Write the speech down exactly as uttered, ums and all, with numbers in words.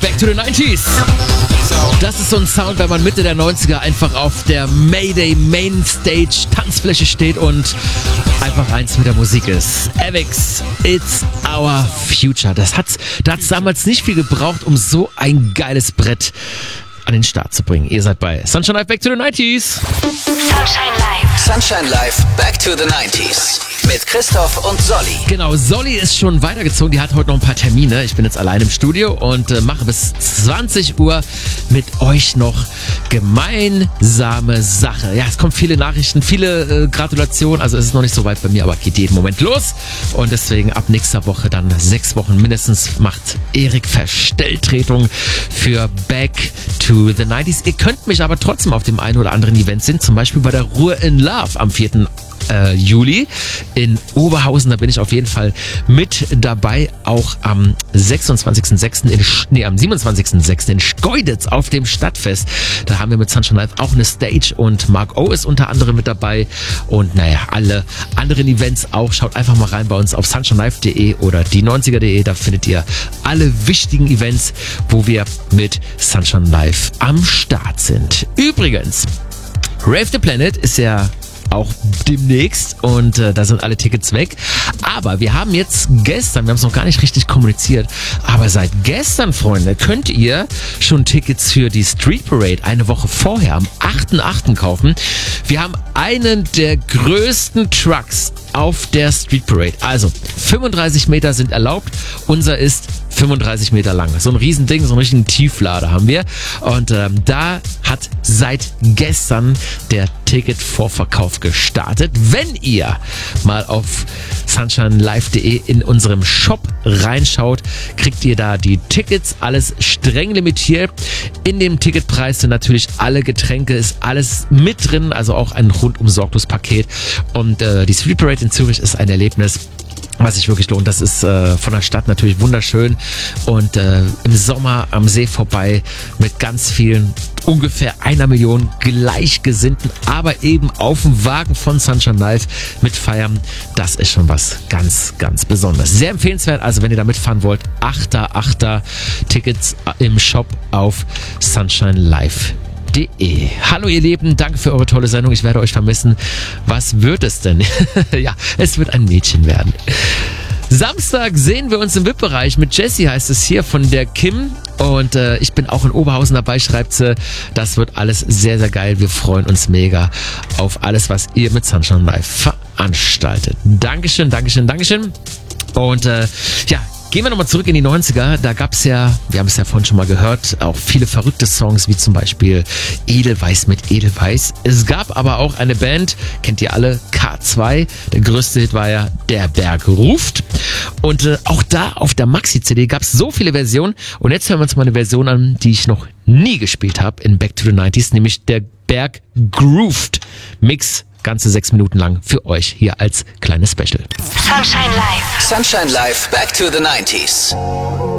Back to the nineties. Das ist so ein Sound, wenn man Mitte der neunziger einfach auf der Mayday Mainstage Tanzfläche steht und einfach eins mit der Musik ist. Avex, It's Our Future. Das hat's, da hat's damals nicht viel gebraucht, um so ein geiles Brett an den Start zu bringen. Ihr seid bei Sunshine Live Back to the nineties. Sunshine Live. Sunshine Live Back to the nineties. Mit Christoph und Solly. Genau, Solly ist schon weitergezogen. Die hat heute noch ein paar Termine. Ich bin jetzt allein im Studio und äh, mache bis zwanzig Uhr mit euch noch gemeinsame Sache. Ja, es kommen viele Nachrichten, viele äh, Gratulationen. Also es ist noch nicht so weit bei mir, aber geht jeden Moment los. Und deswegen ab nächster Woche, dann sechs Wochen mindestens, macht Erik Verstelltretung für Back to the nineties. Ihr könnt mich aber trotzdem auf dem einen oder anderen Event sehen. Zum Beispiel bei der Ruhr in Love am vierten Äh, Juli in Oberhausen. Da bin ich auf jeden Fall mit dabei. Auch am sechsundzwanzigsten sechsten in Sch- nee, am siebenundzwanzigsten sechsten in Schkeuditz auf dem Stadtfest. Da haben wir mit Sunshine Live auch eine Stage und Mark O ist unter anderem mit dabei. Und naja, alle anderen Events auch. Schaut einfach mal rein bei uns auf sunshinelive punkt de oder die neunziger punkt de. Da findet ihr alle wichtigen Events, wo wir mit Sunshine Live am Start sind. Übrigens, Rave the Planet ist ja auch demnächst und äh, da sind alle Tickets weg. Aber wir haben jetzt gestern, wir haben es noch gar nicht richtig kommuniziert, aber seit gestern, Freunde, könnt ihr schon Tickets für die Street Parade eine Woche vorher am achten achten kaufen. Wir haben einen der größten Trucks auf der Street Parade. Also fünfunddreißig Meter sind erlaubt. Unser ist fünfunddreißig Meter lang. So ein Riesending, so einen richtigen Tieflader haben wir. Und ähm, da hat seit gestern der Ticketvorverkauf gestartet. Wenn ihr mal auf sunshinelive punkt de in unserem Shop reinschaut, kriegt ihr da die Tickets, alles streng limitiert. In dem Ticketpreis sind natürlich alle Getränke, ist alles mit drin, also auch ein rundum sorglos Paket. Und äh, die Street Parade in Zürich ist ein Erlebnis, was sich wirklich lohnt. Das ist äh, von der Stadt natürlich wunderschön und äh, im Sommer am See vorbei mit ganz vielen, ungefähr einer Million Gleichgesinnten, aber eben auf dem Wagen von Sunshine Live mit feiern. Das ist schon was ganz, ganz Besonderes. Sehr empfehlenswert, also wenn ihr da mitfahren wollt, achter achter Tickets im Shop auf sunshinelive punkt de. Hallo ihr Lieben, danke für eure tolle Sendung. Ich werde euch vermissen. Was wird es denn? Ja, es wird ein Mädchen werden. Samstag sehen wir uns im V I P-Bereich mit Jessie, heißt es hier, von der Kim. Und äh, ich bin auch in Oberhausen dabei, schreibt sie. Das wird alles sehr, sehr geil. Wir freuen uns mega auf alles, was ihr mit Sunshine Live veranstaltet. Dankeschön, Dankeschön, Dankeschön. Und äh, ja, gehen wir nochmal zurück in die neunziger. Da gab es ja, wir haben es ja vorhin schon mal gehört, auch viele verrückte Songs, wie zum Beispiel Edelweiß mit Edelweiß. Es gab aber auch eine Band, kennt ihr alle, K zwei. Der größte Hit war ja Der Berg ruft. Und äh, auch da auf der Maxi-C D gab es so viele Versionen. Und jetzt hören wir uns mal eine Version an, die ich noch nie gespielt habe in Back to the nineties, nämlich Der Berg grooved Mix. Ganze sechs Minuten lang für euch hier als kleines Special. Sunshine Live. Sunshine Live Back to the nineties.